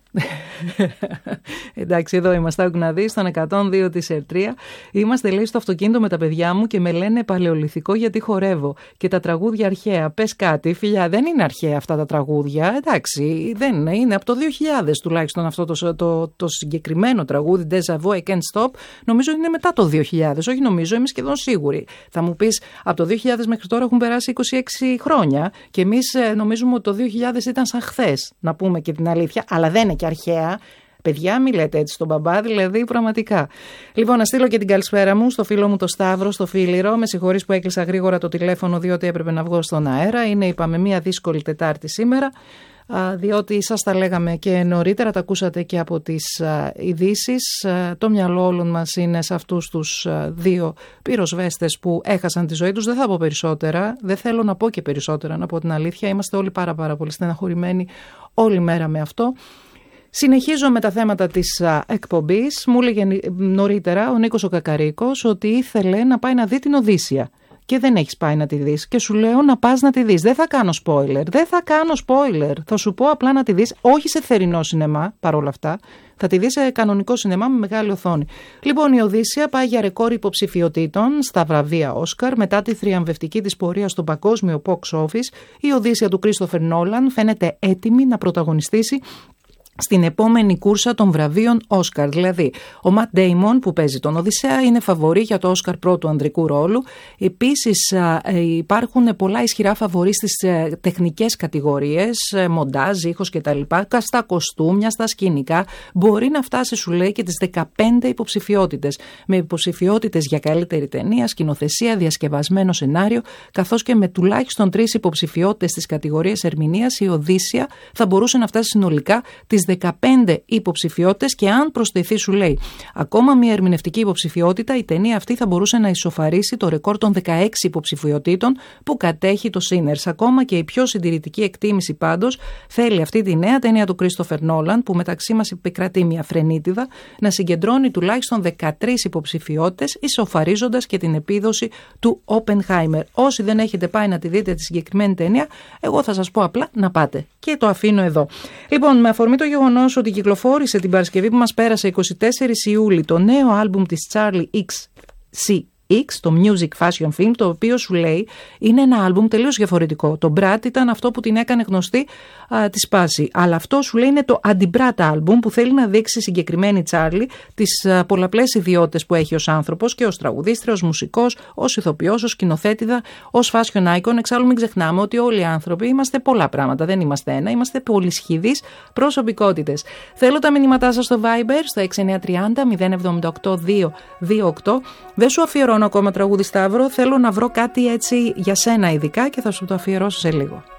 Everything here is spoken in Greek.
Εντάξει, εδώ είμαστε, άκου να δεις, στον 102 της Ερτρία. Είμαστε, λέει, στο αυτοκίνητο με τα παιδιά μου και με λένε παλαιολιθικό γιατί χορεύω. Και τα τραγούδια αρχαία. Πες κάτι, φιλιά, δεν είναι αρχαία αυτά τα τραγούδια. Εντάξει, δεν είναι από το 2000 τουλάχιστον αυτό το συγκεκριμένο τραγούδι, Deja Vu, I Can't Stop. Νομίζω είναι μετά το 2000. Όχι, νομίζω, είμαι σχεδόν σίγουρη. Θα μου πεις, από το 2000 μέχρι τώρα έχουν περάσει 26 χρόνια. Και εμείς νομίζουμε ότι το 2000 ήταν σαν χθες, να πούμε και την αλήθεια. Αλλά δεν είναι και αρχαία. Παιδιά, μη λέτε έτσι στον μπαμπά, δηλαδή πραγματικά. Λοιπόν, να στείλω και την καλησπέρα μου στο φίλο μου το Σταύρο, στο Φίλιρο. Με συγχωρείς που έκλεισα γρήγορα το τηλέφωνο, διότι έπρεπε να βγω στον αέρα. Είναι, είπαμε, μια δύσκολη Τετάρτη σήμερα, διότι σας τα λέγαμε και νωρίτερα, τα ακούσατε και από τις ειδήσεις. Το μυαλό όλων μας είναι σε αυτούς τους δύο πυροσβέστες που έχασαν τη ζωή τους. Δεν θα πω περισσότερα, δεν θέλω να πω και περισσότερα, να πω την αλήθεια. Είμαστε όλοι πάρα πολύ στεναχωρημένοι όλη μέρα με αυτό. Συνεχίζω με τα θέματα της εκπομπής. Μου έλεγε νωρίτερα ο Νίκος ο Κακαρίκος ότι ήθελε να πάει να δει την Οδύσσεια και δεν έχεις πάει να τη δεις και σου λέω να πας να τη δεις. Δεν θα κάνω spoiler, θα σου πω απλά να τη δεις, όχι σε θερινό σινεμά παρόλα αυτά, θα τη δεις σε κανονικό σινεμά με μεγάλη οθόνη. Λοιπόν, η Οδύσσεια πάει για ρεκόρ υποψηφιωτήτων στα βραβεία Όσκαρ μετά τη θριαμβευτική της πορεία στο παγκόσμιο box office. Η Οδύσσεια του Κρίστοφερ Νόλαν φαίνεται έτοιμη να πρωταγωνιστήσει στην επόμενη κούρσα των βραβείων Όσκαρ. Δηλαδή, ο Ματ Ντέιμον που παίζει τον Οδυσσέα είναι φαβορί για το Όσκαρ πρώτου ανδρικού ρόλου. Επίσης, υπάρχουν πολλά ισχυρά φαβορί στις τεχνικές κατηγορίες, μοντάζ, ήχος κτλ. Στα κοστούμια, στα σκηνικά. Μπορεί να φτάσει, σου λέει, και τις 15 υποψηφιότητες. Με υποψηφιότητες για καλύτερη ταινία, σκηνοθεσία, διασκευασμένο σενάριο, καθώς και με τουλάχιστον 3 υποψηφιότητες στις κατηγορίες ερμηνείας, η Οδύσσεια θα μπορούσε να φτάσει συνολικά τις 15 υποψηφιότητες και αν προσθεθεί, σου λέει, ακόμα μια ερμηνευτική υποψηφιότητα, η ταινία αυτή θα μπορούσε να ισοφαρίσει το ρεκόρ των 16 υποψηφιοτήτων που κατέχει το Sinners. Ακόμα και η πιο συντηρητική εκτίμηση πάντως θέλει αυτή τη νέα ταινία του Κρίστοφερ Νόλαν, που μεταξύ μας επικρατεί μια φρενίτιδα, να συγκεντρώνει τουλάχιστον 13 υποψηφιότητες, ισοφαρίζοντας και την επίδοση του Oppenheimer. Όσοι δεν έχετε πάει να τη δείτε τη συγκεκριμένη ταινία, εγώ θα σας πω απλά να πάτε. Και το αφήνω εδώ. Λοιπόν, με αφορμή το γεγονός ότι κυκλοφόρησε την Παρασκευή που μας πέρασε 24 Ιούλη το νέο άλμπουμ της Charli XCX, το Music Fashion Film, το οποίο σου λέει είναι ένα άλμπουμ τελείως διαφορετικό. Το Brat ήταν αυτό που την έκανε γνωστή τη σπάση. Αλλά αυτό σου λέει είναι το αντι-Brat άλμπουμ που θέλει να δείξει συγκεκριμένη Charli τις πολλαπλές ιδιότητες που έχει ως άνθρωπος και ως τραγουδίστρια, ως μουσικός, ως ηθοποιός, ως σκηνοθέτηδα, ως fashion icon. Εξάλλου μην ξεχνάμε ότι όλοι οι άνθρωποι είμαστε πολλά πράγματα. Δεν είμαστε ένα, είμαστε πολυσχηδείς προσωπικότητες. Θέλω τα μηνύματά σας στο Viber, στο 6930 078 228. Δεν σου αφιερώνω ακόμα τραγούδι, Σταύρο. Θέλω να βρω κάτι έτσι για σένα ειδικά και θα σου το αφιερώσω σε λίγο.